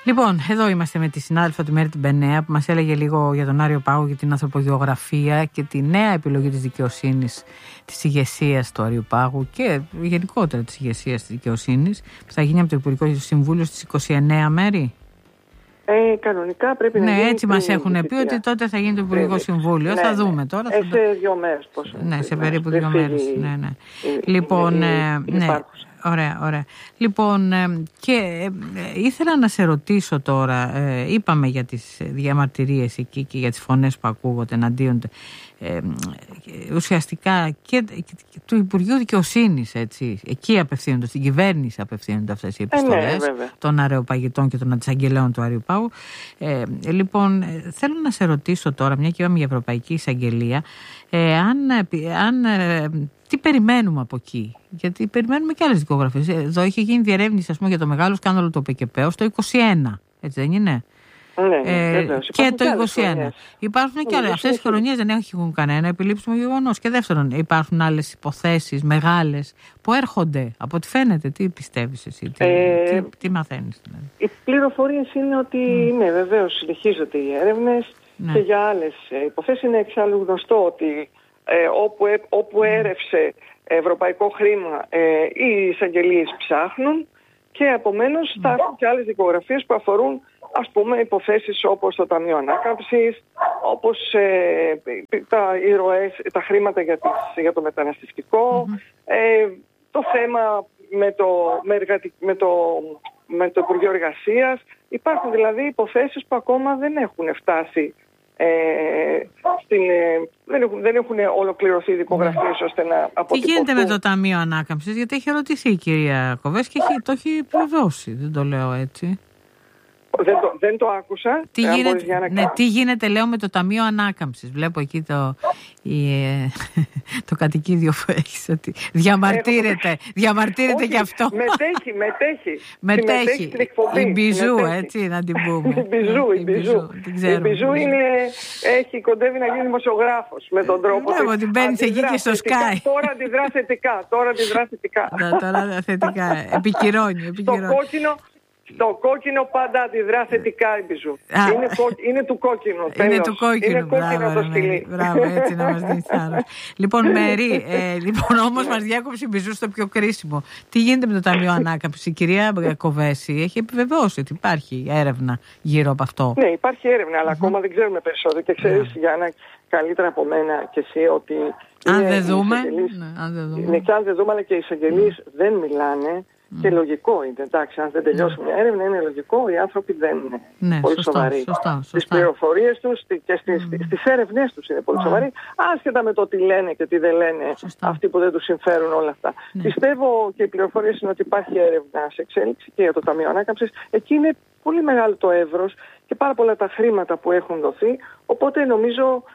Λοιπόν, εδώ είμαστε με τη συνάδελφα του Μέρη την Πενέα που μας έλεγε λίγο για τον Άριο Πάγο και την ανθρωπογεωγραφία και τη νέα επιλογή της δικαιοσύνης, της ηγεσίας του Άριου Πάγου και γενικότερα της ηγεσίας της δικαιοσύνης που θα γίνει από το Υπουργικό Συμβούλιο στις 29 Μέρη. Κανονικά πρέπει να γίνει. Ναι, έτσι μας έχουν πει ότι τότε θα γίνει το Υπουργικό Συμβούλιο. Θα δούμε τώρα. Σε 2 μέρες πόσο. Ναι, σε περίπου 2 μέρες. Ναι. Λοιπόν, ναι. Ωραία. Λοιπόν, και ήθελα να σε ρωτήσω τώρα, είπαμε για τις διαμαρτυρίες εκεί και για τις φωνές που ακούγονται εναντίον ουσιαστικά και του Υπουργείου Δικαιοσύνης, έτσι, εκεί απευθύνονται, στην κυβέρνηση απευθύνονται αυτές οι επιστολές των αρεοπαγητών και των αντισαγγελέων του Άριου Πάγου. Λοιπόν, θέλω να σε ρωτήσω τώρα, μια και είπαμε για Ευρωπαϊκή Εισαγγελία, τι περιμένουμε από εκεί, γιατί περιμένουμε και άλλες δικογραφίες. Εδώ είχε γίνει διερεύνηση, ας πούμε, για το μεγάλο σκάνδαλο του ΠΚΠ το 21, έτσι δεν είναι? Ναι, και το 21. Υπάρχουν και άλλες. Αυτές τις χρονιές δεν έχουν κανένα επιλήψιμο γεγονός. Και δεύτερον, υπάρχουν άλλες υποθέσεις μεγάλες που έρχονται. Από ό,τι φαίνεται, τι πιστεύεις εσύ, τι μαθαίνεις? Δηλαδή. Οι πληροφορίες είναι ότι βεβαίως συνεχίζονται οι έρευνες και για άλλες υποθέσεις. Είναι εξάλλου γνωστό ότι όπου έρευσε ευρωπαϊκό χρήμα οι εισαγγελίες ψάχνουν και επομένως θα έχουν και άλλες δικογραφίες που αφορούν, ας πούμε, υποθέσεις όπως το Ταμείο Ανάκαμψης, όπως τα χρήματα για το μεταναστευτικό, το θέμα με το Υπουργείο Εργασίας. Υπάρχουν δηλαδή υποθέσεις που ακόμα δεν έχουν φτάσει, δεν έχουν ολοκληρωθεί οι δικογραφίες ώστε να αποτυπωθούν. Τι γίνεται με το Ταμείο Ανάκαμψης? Γιατί έχει ερωτηθεί η κυρία Κοβές και το έχει επιβεβαιώσει, δεν το λέω έτσι. Δεν το άκουσα. Τι γίνεται, λέω, με το Ταμείο Ανάκαμψης? Βλέπω εκεί το κατοικίδιο που έχεις, ότι διαμαρτύρεται και αυτό. Μετέχει. Στην εκπομπή. Η Μπιζού, έτσι να την πούμε. Η Μπιζού κοντεύει να γίνει δημοσιογράφος με τον τρόπο της. Βλέπω, την παίρνεις εκεί και στο Sky. Τώρα αντιδρά θετικά. Τώρα θετικά. Επικυρώνει. Το κόκκινο πάντα αντιδρά θετικά, η Μπιζού. Είναι του κόκκινου. Είναι του κόκκινου. Μπράβο, το σκυλί. Μπράβο, έτσι να μας δει θάρρος. Λοιπόν, Μέρη, όμως μας διάκοψε η Μπιζού στο πιο κρίσιμο. Τι γίνεται με το Ταμείο Ανάκαμψης? Η κυρία Κοβέση έχει επιβεβαιώσει ότι υπάρχει έρευνα γύρω από αυτό. Ναι, υπάρχει έρευνα, αλλά ακόμα δεν ξέρουμε περισσότερο. Και ξέρεις, Γιάννα, καλύτερα από μένα και εσύ, ότι αν δεν δούμε, αλλά και οι εισαγγελείς δεν μιλάνε. Και λογικό είναι, εντάξει, αν δεν τελειώσει μια έρευνα, είναι λογικό, οι άνθρωποι δεν είναι πολύ σοβαροί. Στις πληροφορίες τους και στις έρευνές τους είναι πολύ σοβαροί, άσχετα με το τι λένε και τι δεν λένε αυτοί που δεν τους συμφέρουν όλα αυτά. Πιστεύω, και οι πληροφορίες είναι ότι υπάρχει έρευνα σε εξέλιξη και για το Ταμείο Ανάκαμψης. Εκεί είναι πολύ μεγάλο το εύρος και πάρα πολλά τα χρήματα που έχουν δοθεί, οπότε νομίζω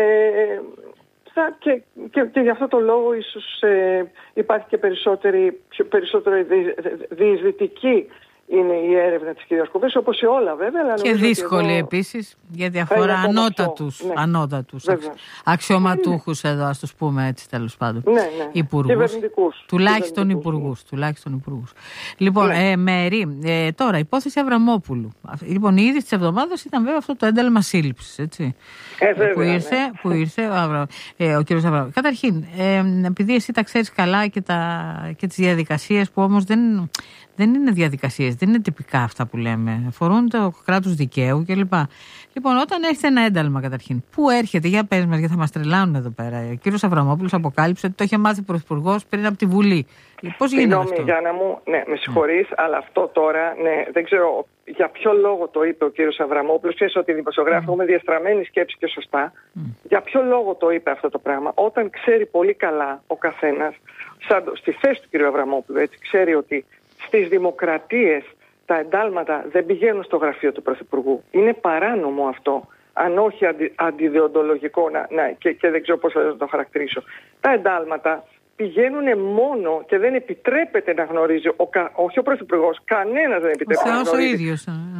και γι' αυτό το λόγο ίσως υπάρχει και περισσότερο διεισδυτική είναι η έρευνα της κυρίας Κοβές, όπως σε όλα βέβαια. Αλλά και δύσκολη επίσης, γιατί αφορά ανώτατους αξιωματούχους εδώ, ας τους πούμε έτσι, τέλος πάντων. Υπουργούς. Τουλάχιστον υπουργούς. Λοιπόν, Μέρη, τώρα υπόθεση Αβραμόπουλου. Λοιπόν, η είδηση της εβδομάδας ήταν βέβαια αυτό το ένταλμα σύλληψης, έτσι. Που ήρθε ο κύριος Αβραμόπουλος. Καταρχήν, επειδή εσύ τα ξέρεις καλά και τις διαδικασίες που όμως δεν είναι διαδικασίες, δεν είναι τυπικά αυτά που λέμε. Αφορούν το κράτος δικαίου κλπ. Λοιπόν, όταν έρχεται ένα ένταλμα, καταρχήν, πού έρχεται, για πες μας, γιατί θα μας τρελάνουν εδώ πέρα. Ο κύριος Αβραμόπουλος αποκάλυψε ότι το είχε μάθει ο Πρωθυπουργός πριν από τη Βουλή. Πώς γίνεται αυτό? Γιάννα μου, με συγχωρείς, αλλά αυτό τώρα, δεν ξέρω για ποιο λόγο το είπε ο κύριος Αβραμόπουλος. Ξέρεις ότι οι δημοσιογράφοι έχουμε διαστραμμένη σκέψη και σωστά. Για ποιο λόγο το είπε αυτό το πράγμα, όταν ξέρει πολύ καλά ο καθένας, στη θέση του κύριου Αβραμόπουλου, έτσι, ξέρει ότι στις δημοκρατίες τα εντάλματα δεν πηγαίνουν στο γραφείο του Πρωθυπουργού. Είναι παράνομο αυτό, αν όχι αντιδιοντολογικό, και δεν ξέρω πώς θα το χαρακτηρίσω. Τα εντάλματα πηγαίνουν μόνο και δεν επιτρέπεται να γνωρίζει, όχι ο Πρωθυπουργός, κανένας δεν επιτρέπεται να γνωρίζει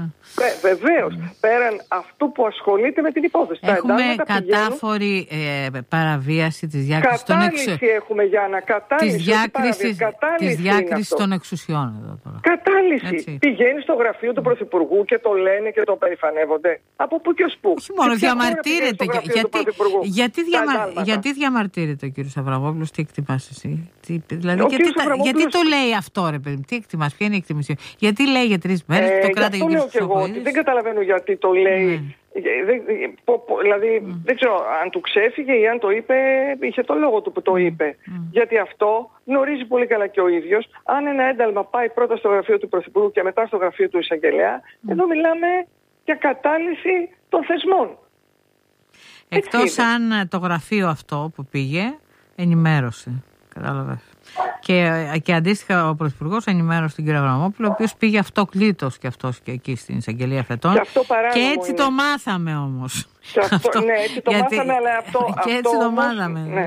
Βεβαίως, πέραν αυτού που ασχολείται με την υπόθεση. Έχουμε κατάφορη παραβίαση της διάκρισης των εξουσιών. Έχουμε, Γιάννα, της διάκρισης των εξουσιών εδώ τώρα. Κατάλυση. Έτσι. Πηγαίνει στο γραφείο του Πρωθυπουργού και το λένε και το περηφανεύονται. Από πού και ως πού. Όχι μόνο διαμαρτύρεται. Γιατί διαμαρτύρεται ο κύριος Αβραμόπουλος, τι εκτιμάς εσύ? Δηλαδή, γιατί το λέει αυτό, ρε παιδί, τι εκτιμάς, ποια είναι η εκτιμήση? Γιατί λέει για 3 μέρες που το κράταγε ο κύριος Χρυσοχοΐδης? Δεν καταλαβαίνω γιατί το λέει. Δηλαδή δεν ξέρω αν του ξέφυγε ή αν το είπε, είχε το λόγο του που το είπε. Γιατί αυτό γνωρίζει πολύ καλά και ο ίδιος. Αν ένα ένταλμα πάει πρώτα στο γραφείο του Πρωθυπουργού και μετά στο γραφείο του εισαγγελέα, εδώ μιλάμε για κατάλυση των θεσμών. Εκτός αν το γραφείο αυτό που πήγε ενημέρωσε. Κατάλαβες. Και αντίστοιχα ο Πρωθυπουργός ενημέρωσε τον κύριο Αβραμόπουλο, ο οποίος πήγε αυτοκλήτως και αυτός και εκεί στην εισαγγελία φετών. Και έτσι είναι. Το μάθαμε όμως. Ναι, έτσι το μάθαμε, αλλά αυτό. Και έτσι το μάθαμε. Ναι.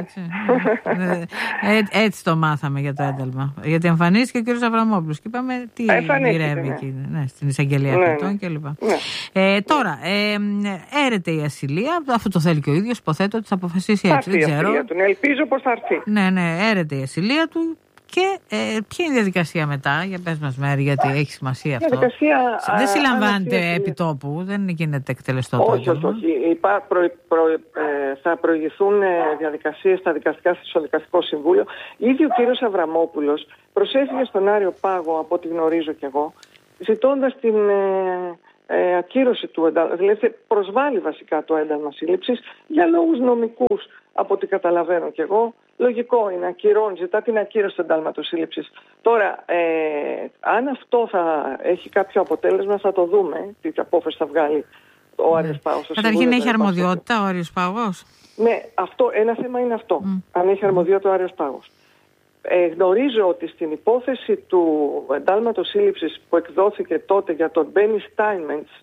Έτσι το μάθαμε για το ένταλμα. Γιατί εμφανίστηκε ο κύριος Αβραμόπουλος και είπαμε τι γυρεύει εκεί στην εισαγγελία φετών κλπ. Τώρα, έρεται η ασυλία, αυτό το θέλει και ο ίδιος, υποθέτω ότι θα αποφασίσει έτσι. Δεν ξέρω. Ελπίζω πως θα έρθει. Ναι, έρεται η ασυλία του. Και ποια είναι η διαδικασία μετά, για πες μας Μέρη, γιατί έχει σημασία αυτό. Δεν συλλαμβάνεται επί τόπου, δεν γίνεται εκτελεστό το ένταλμα. Όχι. Θα προηγηθούν διαδικασίες στο Δικαστικό Συμβούλιο. Ήδη ο κύριος Αβραμόπουλος προσέφυγε στον Άριο Πάγο, από ό,τι γνωρίζω κι εγώ, ζητώντας την ακύρωση του ένταλματος. Δηλαδή προσβάλλει βασικά το ένταλμα σύλληψης για λόγους νομικούς, από ό,τι καταλαβαίνω κι εγώ. Λογικό είναι, ζητά την ακύρωση του εντάλματος σύλληψης. Τώρα, αν αυτό θα έχει κάποιο αποτέλεσμα, θα το δούμε. Τι απόφαση θα βγάλει ο Άριος Πάγος. Καταρχήν, έχει αρμοδιότητα ο Άριος Πάγος? Ναι, ένα θέμα είναι αυτό. Αν έχει αρμοδιότητα ο Άριος Πάγος. Γνωρίζω ότι στην υπόθεση του εντάλματος σύλληψης που εκδόθηκε τότε για τον Μπένι Στάινμεντς,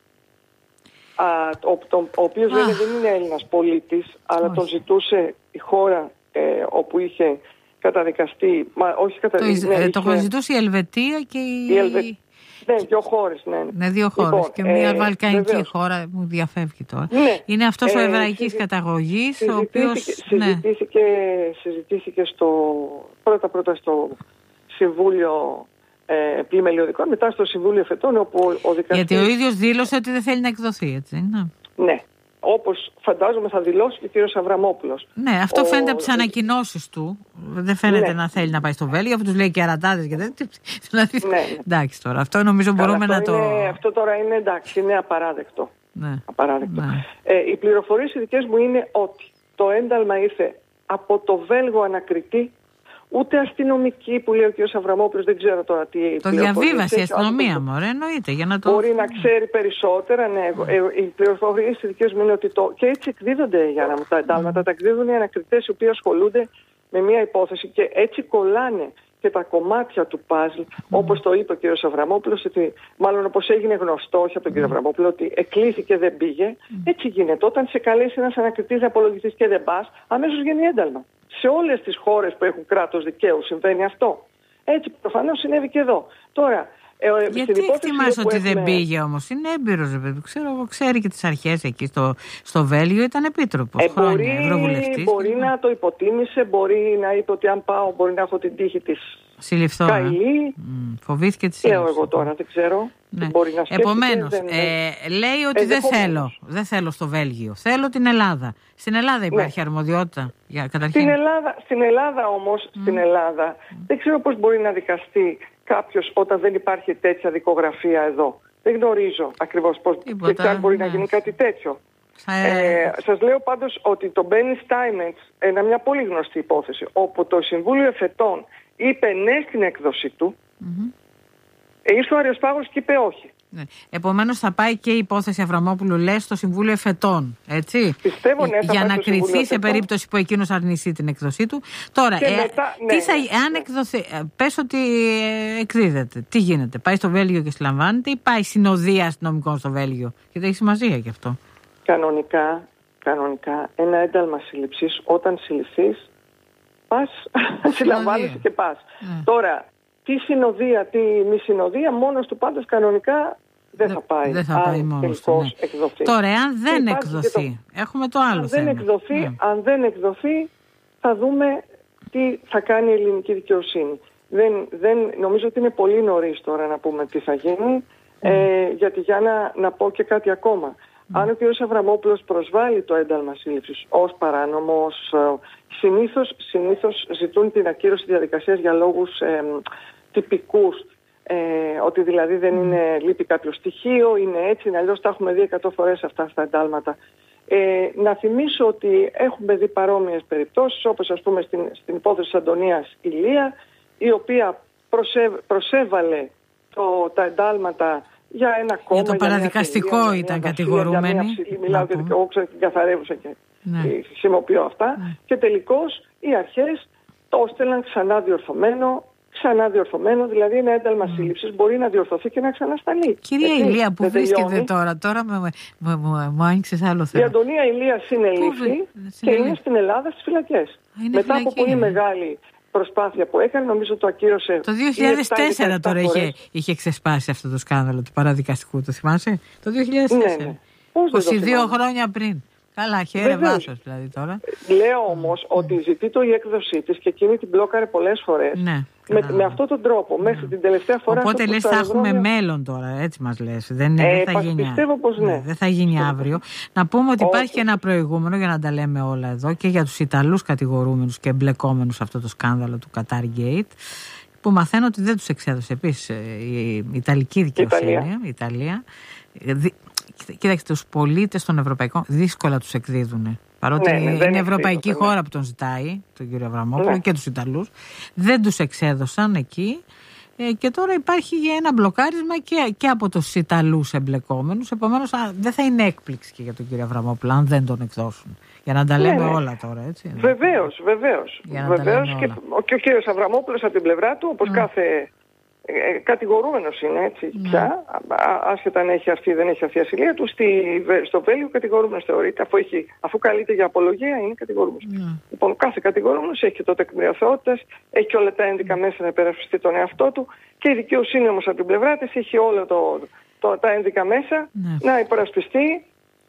ο οποίος βέβαια δεν είναι Έλληνας πολίτης, αλλά τον ζητούσε η χώρα όπου είχε καταδικαστεί. Το ζητούσε η Ελβετία και η... Ναι, 2 χώρες. Ναι, 2 χώρες. Λοιπόν, και μια βαλκανική χώρα μου διαφεύγει τώρα. Ναι, είναι αυτός ο εβραϊκής καταγωγής, ο οποίος... Συζητήθηκε πρώτα στο Συμβούλιο Πλημελιωδικών, μετά στο Συμβούλιο Εφετών, όπου ο δικαστής... Γιατί ο ίδιος δήλωσε ότι δεν θέλει να εκδοθεί, έτσι. Ναι. Όπως φαντάζομαι θα δηλώσει και ο κύριος Αβραμόπουλος. Ναι, αυτό φαίνεται από τις ανακοινώσεις του. Δεν φαίνεται να θέλει να πάει στο Βέλγιο, αφού τους λέει και αρατάδες και τέτοια. Εντάξει τώρα, αυτό νομίζω μπορούμε να το... Αυτό τώρα είναι εντάξει, είναι απαράδεκτο. Απαράδεκτο. Οι πληροφορίες οι δικές μου είναι ότι το ένταλμα ήρθε από το Βέλγο ανακριτή, ούτε αστυνομική που λέει ο κ. Αβραμόπουλος, δεν ξέρω τώρα τι. Το διαβίβασε η αστυνομία, μωρέ, εννοείται. Για να το... Μπορεί να ξέρει περισσότερα, ναι. Οι πληροφορίες οι δικές μου είναι ότι και έτσι εκδίδονται, Γιάννα μου, τα εντάλματα. Τα εκδίδουν οι ανακριτές οι οποίοι ασχολούνται με μια υπόθεση και έτσι κολλάνε και τα κομμάτια του παζλ, όπως το είπε ο κ. Αβραμόπουλος, ότι μάλλον όπως έγινε γνωστό, όχι από τον κ. Αβραμόπουλο, ότι εκλήθηκε δεν πήγε. Έτσι γίνεται. Όταν σε καλέσει ένας ανακριτής να απολογηθείς και δεν πας, αμέσως γίνει ένταλμα. Σε όλες τις χώρες που έχουν κράτος δικαίου συμβαίνει αυτό. Έτσι προφανώς συνέβη και εδώ. Τώρα, γιατί εκτιμάς ότι δεν πήγε όμως? Είναι έμπειρος, παιδί. Ξέρει και τις αρχές εκεί στο Βέλγιο, ήταν επίτροπος χρόνια, ευρωβουλευτής. Μπορεί να το υποτίμησε, μπορεί να είπε ότι αν πάω μπορεί να έχω την τύχη της συλληφθώ. Φοβήθηκε τη σύλληψη. Λέω εγώ τώρα, δεν ξέρω. Ναι. Επομένως, λέει ότι δεν θέλω στο Βέλγιο, θέλω την Ελλάδα. Στην Ελλάδα υπάρχει αρμοδιότητα καταρχήν? Στην Ελλάδα όμως, δεν ξέρω πώς μπορεί να δικαστεί κάποιος όταν δεν υπάρχει τέτοια δικογραφία εδώ. Δεν γνωρίζω ακριβώς πώς και αν μπορεί να γίνει κάτι τέτοιο. Σας λέω πάντως ότι το Μπένι Στάινμεντς, μια πολύ γνωστή υπόθεση, όπου το Συμβούλιο Εφετών είπε ναι στην έκδοση του, ήρθε ο Άριος Πάγος και είπε όχι. Ναι. Επομένως θα πάει και η υπόθεση Αβραμόπουλου, λες, στο Συμβούλιο Εφετών, έτσι. Πιστεύω, ναι, για να κριθεί σε περίπτωση που εκείνος αρνηθεί την εκδοσή του. Τώρα, αν εκδοθεί, πες ότι εκδίδεται, τι γίνεται? Πάει στο Βέλγιο και συλλαμβάνεται ή πάει συνοδεία αστυνομικών στο Βέλγιο? Γιατί έχει σημασία γι' αυτό. Κανονικά ένα ένταλμα σύλληψης, όταν συλληφθείς, πας, συλλαμβάνεσαι και πας. Τώρα, τι συνοδεία, τι μη συνοδεία, μόνος του πάντως κανονικά δεν θα πάει μόνος του. Ναι. Εκδοθεί. Τώρα, αν δεν εκδοθεί, έχουμε το άλλο θέμα. Αν δεν εκδοθεί, θα δούμε τι θα κάνει η ελληνική δικαιοσύνη. Νομίζω ότι είναι πολύ νωρίς τώρα να πούμε τι θα γίνει, γιατί για να πω και κάτι ακόμα. Αν ο κ. Αβραμόπουλος προσβάλλει το ένταλμα σύλληψης ως παράνομο, συνήθως ζητούν την ακύρωση διαδικασίας για λόγους τυπικούς, ότι δηλαδή δεν λείπει κάποιο στοιχείο, είναι έτσι, αλλιώς τα έχουμε δει 100 φορές αυτά στα εντάλματα. Να θυμίσω ότι έχουμε δει παρόμοιες περιπτώσεις, όπως ας πούμε στην υπόθεση της Αντωνίας Ηλία, η οποία προσέβαλε τα εντάλματα για ένα κόμμα. Για το παραδικαστικό ήταν κατηγορούμενη. Μιλάω και εγώ ξέρω την καθαρεύουσα και χρησιμοποιώ αυτά. Και τελικώς οι αρχές το έστελναν ξανά διορθωμένο, δηλαδή ένα ένταλμα σύλληψης μπορεί να διορθωθεί και να ξανασταλεί. Κυρία Ηλία, που βρίσκεται τώρα μου άνοιξες άλλο θέμα. Η Αντωνία Ηλία συνελήφθη και είναι στην Ελλάδα στις φυλακές. Μετά από πολύ μεγάλη προσπάθεια που έκανε, νομίζω το ακύρωσε. Το 2004 τώρα είχε ξεσπάσει αυτό το σκάνδαλο του παραδικαστικού, το θυμάσαι? Το 2004. Ναι. 22 χρόνια πριν. Καλά, χαίρε βάσος δηλαδή τώρα. Λέω όμως ότι ζητεί η έκδοσή της και εκείνη την μπλόκαρε πολλές φορές. Ναι. Με αυτόν τον τρόπο, μέχρι την τελευταία φορά. Οπότε λες θα έχουμε μέλλον τώρα, έτσι μας λες. Δεν θα γίνει. Πιστεύω πως ναι. Δεν θα γίνει αύριο. Να πούμε ότι υπάρχει και ένα προηγούμενο, για να τα λέμε όλα εδώ, και για τους Ιταλούς κατηγορούμενους και εμπλεκόμενους σε αυτό το σκάνδαλο του Qatar Gate, που μαθαίνω ότι δεν τους εξέδωσε επίσης η Ιταλική δικαιοσύνη, η Ιταλία. Κοίταξε, τους πολίτες των ευρωπαϊκών δύσκολα τους εκδίδουν. Παρότι είναι ευρωπαϊκή χώρα που τον ζητάει, τον κύριο Αβραμόπουλο, και τους Ιταλούς. Δεν τους εξέδωσαν εκεί. Και τώρα υπάρχει ένα μπλοκάρισμα και από τους Ιταλούς εμπλεκόμενους. Επομένως δεν θα είναι έκπληξη και για τον κύριο Αβραμόπουλο αν δεν τον εκδώσουν. Για να τα λέμε όλα τώρα, έτσι. Βεβαίως. Και ο κύριος Αβραμόπουλος από την πλευρά του, όπως κάθε κατηγορούμενος είναι, έτσι πια, άσχετα αν έχει αυτή ή δεν έχει αυτή η ασυλία του, στο Βέλγιο κατηγορούμενος θεωρείται, αφού καλείται για απολογία, είναι κατηγορούμενος. Λοιπόν, κάθε κατηγορούμενος έχει και το τεκμήριο αθωότητας, έχει και όλα τα ένδικα μέσα να υπερασπιστεί τον εαυτό του, και η δικαιοσύνη όμως από την πλευρά της έχει όλα τα ένδικα μέσα να υπερασπιστεί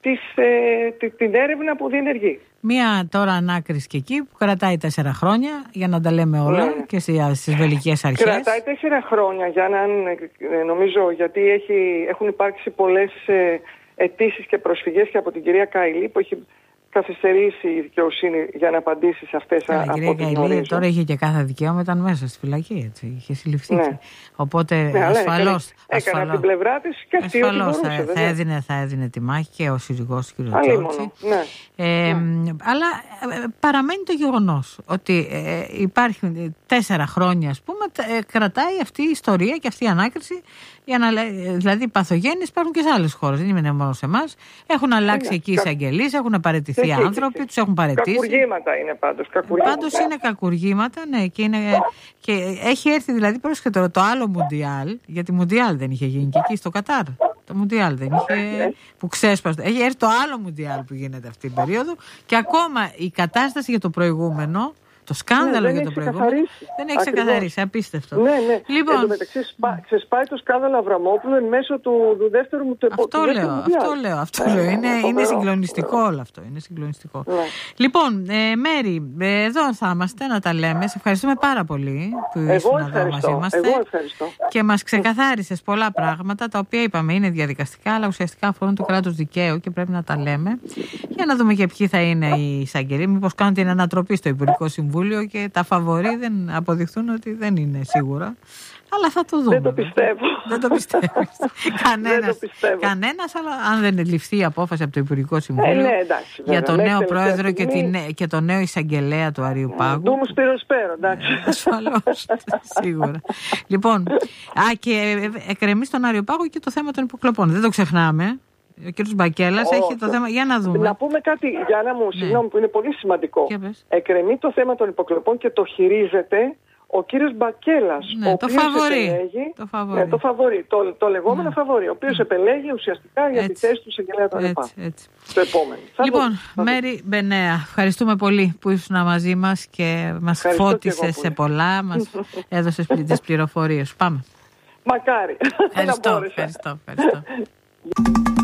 την έρευνα που διενεργεί. Μία τώρα ανάκριση και εκεί που κρατάει 4 χρόνια, για να τα λέμε όλα, και στις βελγικές αρχές. Κρατάει 4 χρόνια, νομίζω, γιατί έχουν υπάρξει πολλές αιτήσεις και προσφυγές και από την κυρία Καηλή, που έχει καθυστερήσει η δικαιοσύνη για να απαντήσει σε αυτές. Η κυρία Καηλή τώρα είχε και κάθε δικαίωμα, ήταν μέσα στη φυλακή, έτσι, είχε συλληφθεί. Οπότε ασφαλώς έκανε την πλευρά της και αυτή θα έδινε τη μάχη και ο σύζυγός του κ. Τσότσι. Αλλά παραμένει το γεγονός ότι υπάρχουν 4 χρόνια, ας πούμε, κρατάει αυτή η ιστορία και αυτή η ανάκριση. Δηλαδή οι παθογένειες υπάρχουν και σε άλλες χώρες, δεν είναι μόνο σε εμάς. Έχουν αλλάξει εκεί οι εισαγγελείς, έχουν παραιτηθεί άνθρωποι, τους έχουν παραιτήσει. Κακουργήματα είναι πάντως. Πάντως είναι κακουργήματα, ναι, και έχει έρθει δηλαδή πρόσχετο το άλλο Μουντιάλ, γιατί Μουντιάλ δεν είχε γίνει και εκεί στο Κατάρ. Το Μουντιάλ δεν είχε, που ξέσπασε. Έχει έρθει το άλλο Μουντιάλ που γίνεται αυτή την περίοδο, και ακόμα η κατάσταση για το προηγούμενο, το σκάνδαλο για το προηγούμενο, δεν έχει ξεκαθαρίσει. Απίστευτο. Ναι. Λοιπόν, εν τω μεταξύ ξεσπάει το σκάνδαλο Αβραμόπουλου εν μέσω του δεύτερου μου του επόμενου. Αυτό λέω. Είναι συγκλονιστικό όλο αυτό. Είναι συγκλονιστικό. Λοιπόν, Μέρη, εδώ θα είμαστε να τα λέμε. Σε ευχαριστούμε πάρα πολύ που ήσουν εδώ μαζί μας. Εγώ ευχαριστώ. Και μας ξεκαθάρισες πολλά πράγματα, τα οποία είπαμε είναι διαδικαστικά, αλλά ουσιαστικά αφορούν το κράτος δικαίου και πρέπει να τα λέμε. Για να δούμε και ποιοι θα είναι οι εισαγγελείς. Μήπως κάνουν την ανατροπή στο Υπουργικό Συμβούλιο και τα φαβορί δεν αποδειχθούν ότι δεν είναι σίγουρα. Αλλά θα το δούμε. Δεν το πιστεύω. Δεν το πιστεύω. Κανένας, αλλά αν δεν ληφθεί η απόφαση από το Υπουργικό Συμβούλιο για τον νέο πρόεδρο και τον νέο εισαγγελέα του Αριουπάγου. Ντούμους πυροσπέρο, εντάξει. Ασφαλώς, σίγουρα. Λοιπόν, και εκκρεμεί στον Αριουπάγο και το θέμα των υποκλοπών. Δεν το ξεχνάμε. Ο κ. Μπακέλας έχει το θέμα. Για να δούμε. Να πούμε κάτι, Γιάννα μου, συγγνώμη, που είναι πολύ σημαντικό. Εκκρεμεί το θέμα των υποκλοπών και το χειρίζεται ο κύριος Μπακέλας. Το φαβορί. Το λεγόμενο φαβορί, ο οποίος επελέγει ουσιαστικά για τη θέση του εισαγγελέα του ΑΡΕΠΑ. Το επόμενο. Λοιπόν, Μέρη Μπενέα, ευχαριστούμε πολύ που ήσουν μαζί μας και μας φώτισες σε πολλά, μας έδωσες τις πληροφορίες. Πάμε. Μακάρι. Ευχαριστώ.